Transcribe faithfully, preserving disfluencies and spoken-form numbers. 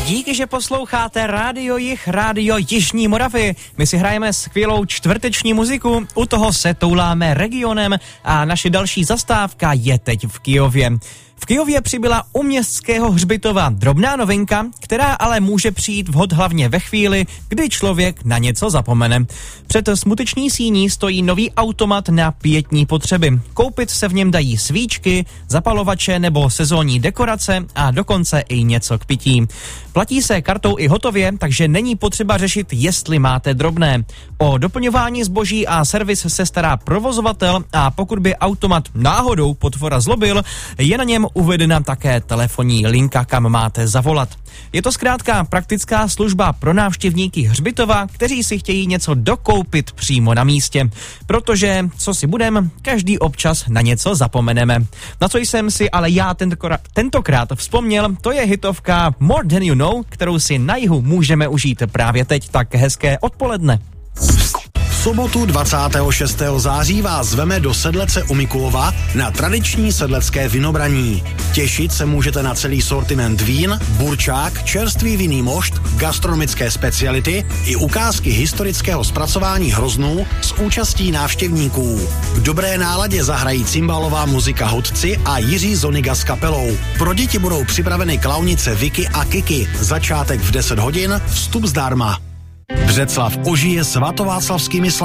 Díky, že posloucháte Rádio Jih, Rádio Jižní Moravy. My si hrajeme skvělou čtvrteční muziku, u toho se touláme regionem a naše další zastávka je teď v Kyjově. V Kyjově přibyla u městského hřbitova drobná novinka, která ale může přijít vhod hlavně ve chvíli, kdy člověk na něco zapomene. Před smuteční síní stojí nový automat na pietní potřeby. Koupit se v něm dají svíčky, zapalovače nebo sezónní dekorace a dokonce i něco k pití. Platí se kartou i hotově, takže není potřeba řešit, jestli máte drobné. O doplňování zboží a servis se stará provozovatel a pokud by automat náhodou potvora zlobil, je na něm uvedena také telefonní linka, kam máte zavolat. Je to zkrátka praktická služba pro návštěvníky hřbitova, kteří si chtějí něco dokoupit přímo na místě. Protože, co si budem, každý občas na něco zapomeneme. Na co jsem si ale já tentokrát, tentokrát vzpomněl, to je hitovka More Than You Know, kterou si na jihu můžeme užít právě teď. Tak hezké odpoledne. V sobotu dvacátého šestého září vás zveme do Sedlece u Mikulova na tradiční sedlecké vinobraní. Těšit se můžete na celý sortiment vín, burčák, čerstvý vinný mošt, gastronomické speciality i ukázky historického zpracování hroznů s účastí návštěvníků. V dobré náladě zahrají cymbalová muzika Hudci a Jiří Zoniga s kapelou. Pro děti budou připraveny klaunice Vicky a Kiki. Začátek v deset hodin, vstup zdarma. Břeclav ožije svatováclavskými